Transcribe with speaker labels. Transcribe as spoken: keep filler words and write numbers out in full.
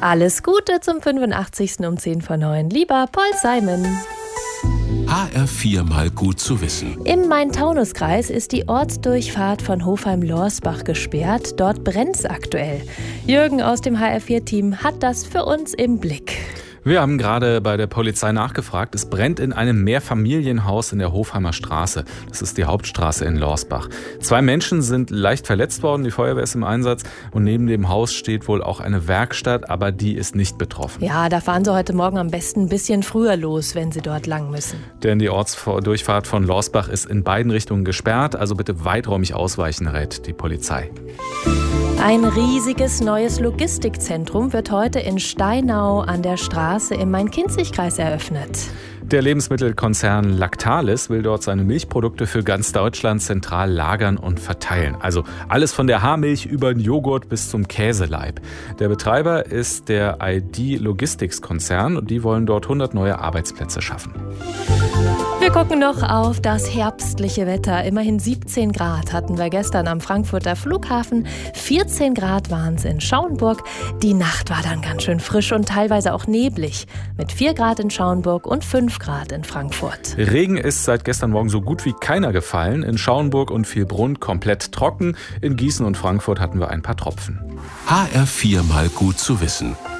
Speaker 1: Alles Gute zum fünfundachtzigsten um zehn vor neun. Lieber Paul Simon.
Speaker 2: H R vier mal gut zu wissen.
Speaker 1: Im Main-Taunus-Kreis ist die Ortsdurchfahrt von Hofheim-Lorsbach gesperrt. Dort brennt's aktuell. Jürgen aus dem H R vier Team hat das für uns im Blick.
Speaker 3: Wir haben gerade bei der Polizei nachgefragt. Es brennt in einem Mehrfamilienhaus in der Hofheimer Straße. Das ist die Hauptstraße in Lorsbach. Zwei Menschen sind leicht verletzt worden, die Feuerwehr ist im Einsatz. Und neben dem Haus steht wohl auch eine Werkstatt, aber die ist nicht betroffen.
Speaker 1: Ja, da fahren Sie heute Morgen am besten ein bisschen früher los, wenn Sie dort lang müssen.
Speaker 3: Denn die Ortsdurchfahrt von Lorsbach ist in beiden Richtungen gesperrt. Also bitte weiträumig ausweichen, rät die Polizei.
Speaker 1: Ein riesiges neues Logistikzentrum wird heute in Steinau an der Straße im Main-Kinzig-Kreis eröffnet.
Speaker 3: Der Lebensmittelkonzern Lactalis will dort seine Milchprodukte für ganz Deutschland zentral lagern und verteilen. Also alles von der Haarmilch über den Joghurt bis zum Käseleib. Der Betreiber ist der I D Logistics Konzern und die wollen dort hundert neue Arbeitsplätze schaffen.
Speaker 1: Wir gucken noch auf das herbstliche Wetter. Immerhin siebzehn Grad hatten wir gestern am Frankfurter Flughafen. vierzehn Grad waren es in Schauenburg. Die Nacht war dann ganz schön frisch und teilweise auch neblig. Mit vier Grad in Schauenburg und fünf Grad in Frankfurt.
Speaker 3: Regen ist seit gestern Morgen so gut wie keiner gefallen. In Schauenburg und Vielbrunn komplett trocken. In Gießen und Frankfurt hatten wir ein paar Tropfen.
Speaker 2: H R vier mal gut zu wissen.